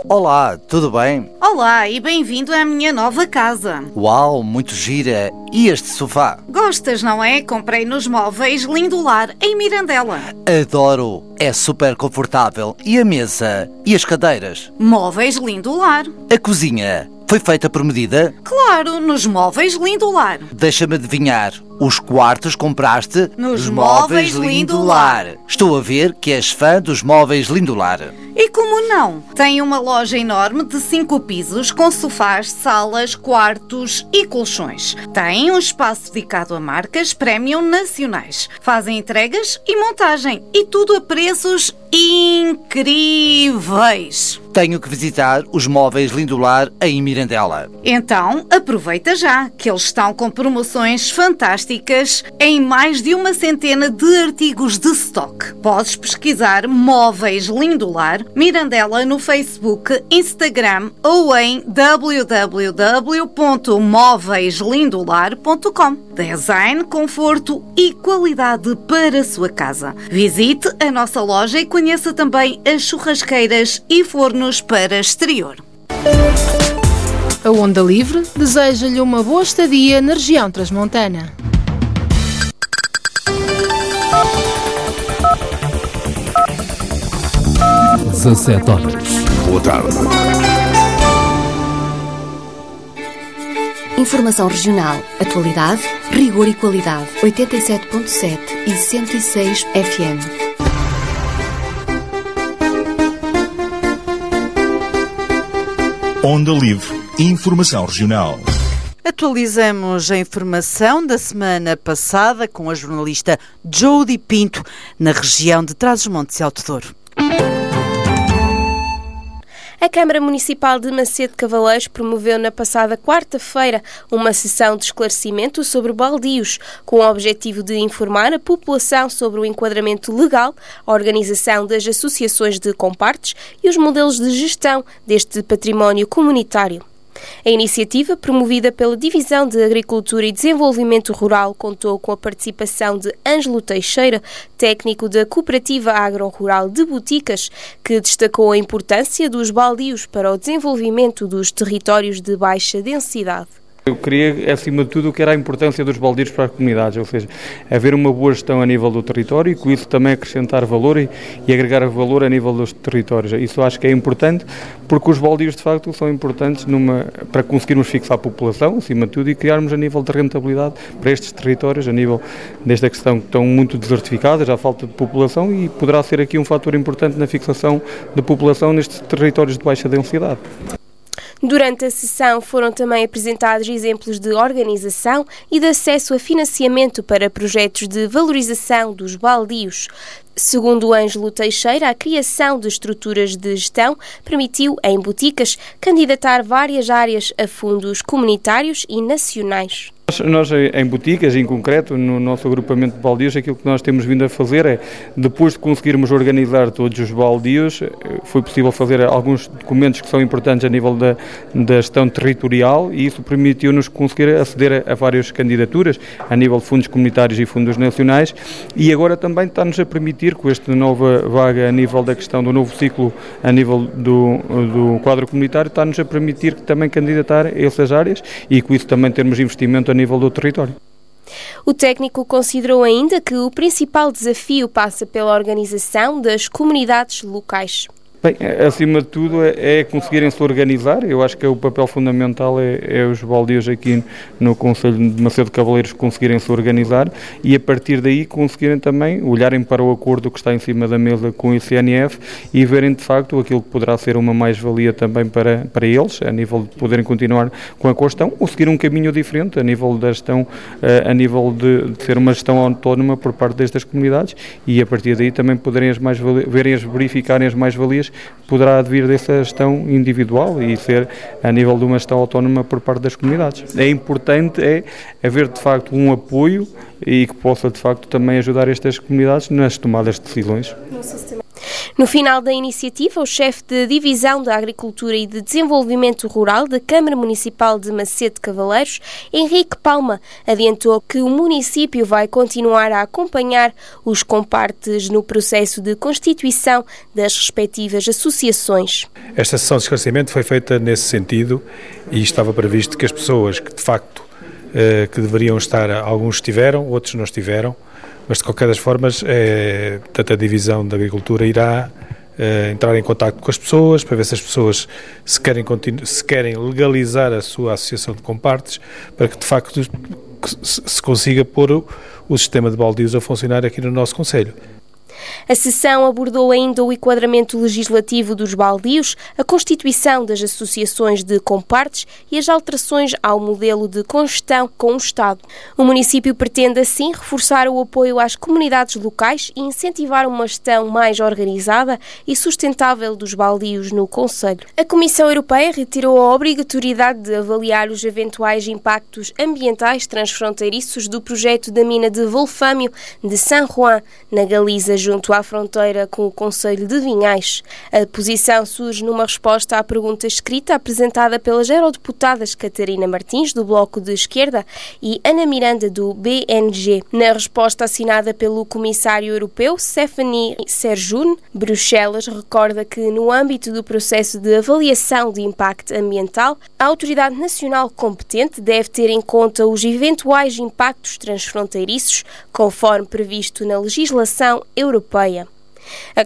Olá, tudo bem? Olá e bem-vindo à minha nova casa. Uau, muito gira. E este sofá? Gostas, não é? Comprei nos Móveis Lindolar, em Mirandela. Adoro. É super confortável. E a mesa? E as cadeiras? Móveis Lindolar. A cozinha? Foi feita por medida? Claro, nos Móveis Lindolar. Deixa-me adivinhar. Os quartos compraste nos Móveis Lindolar. Estou a ver que és fã dos Móveis Lindolar. E como não? Tem uma loja enorme de 5 pisos com sofás, salas, quartos e colchões. Tem um espaço dedicado a marcas premium nacionais. Fazem entregas e montagem. E tudo a preços incríveis. Tenho que visitar os Móveis Lindolar em Mirandela. Então, aproveita já, que eles estão com promoções fantásticas em mais de uma centena de artigos de stock. Podes pesquisar Móveis Lindolar Mirandela no Facebook, Instagram ou em www.móveislindolar.com. Design, conforto e qualidade para a sua casa. Visite a nossa loja e conheça também as churrasqueiras e fornos para exterior. A Onda Livre deseja-lhe uma boa estadia na região transmontana. Às 17 horas. Boa tarde. Informação regional, atualidade, rigor e qualidade. 87.7 e 106 FM. Onda Livre. Informação regional. Atualizamos a informação da semana passada com a jornalista Jody Pinto, na região de Trás-os-Montes e Alto Douro. A Câmara Municipal de Macedo Cavaleiros promoveu na passada quarta-feira uma sessão de esclarecimento sobre baldios, com o objetivo de informar a população sobre o enquadramento legal, a organização das associações de compartes e os modelos de gestão deste património comunitário. A iniciativa, promovida pela Divisão de Agricultura e Desenvolvimento Rural, contou com a participação de Ângelo Teixeira, técnico da Cooperativa Agro-Rural de Boticas, que destacou a importância dos baldios para o desenvolvimento dos territórios de baixa densidade. Eu queria, acima de tudo, o que era a importância dos baldios para as comunidades, ou seja, haver uma boa gestão a nível do território e com isso também acrescentar valor e agregar valor a nível dos territórios. Isso acho que é importante, porque os baldios de facto são importantes para conseguirmos fixar a população, acima de tudo, e criarmos a nível de rentabilidade para estes territórios, a nível desta questão que estão muito desertificadas, à falta de população, e poderá ser aqui um fator importante na fixação da população nestes territórios de baixa densidade. Durante a sessão foram também apresentados exemplos de organização e de acesso a financiamento para projetos de valorização dos baldios. Segundo Ângelo Teixeira, a criação de estruturas de gestão permitiu, em Boticas, candidatar várias áreas a fundos comunitários e nacionais. Nós, em Boticas, em concreto, no nosso agrupamento de baldios, aquilo que nós temos vindo a fazer é, depois de conseguirmos organizar todos os baldios, foi possível fazer alguns documentos que são importantes a nível da gestão territorial, e isso permitiu-nos conseguir aceder a várias candidaturas, a nível de fundos comunitários e fundos nacionais, e agora também está-nos a permitir, com esta nova vaga a nível da questão do novo ciclo, a nível do quadro comunitário, está-nos a permitir também candidatar a essas áreas, e com isso também termos investimento a nível do território. O técnico considerou ainda que o principal desafio passa pela organização das comunidades locais. Bem, acima de tudo é conseguirem-se organizar. Eu acho que o papel fundamental é os baldios aqui no Concelho de Macedo Cavaleiros conseguirem-se organizar e a partir daí conseguirem também olharem para o acordo que está em cima da mesa com o ICNF e verem de facto aquilo que poderá ser uma mais-valia também para eles, a nível de poderem continuar com a gestão ou seguir um caminho diferente a nível da gestão, a nível de ser uma gestão autónoma por parte destas comunidades e a partir daí também poderem verificarem as mais-valias poderá advir dessa gestão individual e ser a nível de uma gestão autónoma por parte das comunidades. É importante haver de facto um apoio e que possa de facto também ajudar estas comunidades nas tomadas de decisões. No final da iniciativa, o chefe de Divisão da Agricultura e de Desenvolvimento Rural da Câmara Municipal de Macedo de Cavaleiros, Henrique Palma, adiantou que o município vai continuar a acompanhar os compartes no processo de constituição das respectivas associações. Esta sessão de esclarecimento foi feita nesse sentido e estava previsto que as pessoas que de facto que deveriam estar, alguns estiveram, outros não estiveram, mas de qualquer das formas, tanto a Divisão da Agricultura irá entrar em contacto com as pessoas para ver se as pessoas se querem legalizar a sua associação de compartes, para que de facto se consiga pôr o sistema de baldios a funcionar aqui no nosso concelho. A sessão abordou ainda o enquadramento legislativo dos baldios, a constituição das associações de compartes e as alterações ao modelo de congestão com o Estado. O município pretende, assim, reforçar o apoio às comunidades locais e incentivar uma gestão mais organizada e sustentável dos baldios no concelho. A Comissão Europeia retirou a obrigatoriedade de avaliar os eventuais impactos ambientais transfronteiriços do projeto da mina de wolfâmio de San Juan, na Galiza, junto à fronteira com o concelho de Vinhais. A posição surge numa resposta à pergunta escrita apresentada pelas eurodeputadas Catarina Martins, do Bloco de Esquerda, e Ana Miranda, do BNG. Na resposta assinada pelo Comissário Europeu, Stéphanie Serjourn, Bruxelas recorda que, no âmbito do processo de avaliação de impacto ambiental, a Autoridade Nacional competente deve ter em conta os eventuais impactos transfronteiriços, conforme previsto na legislação europeia. A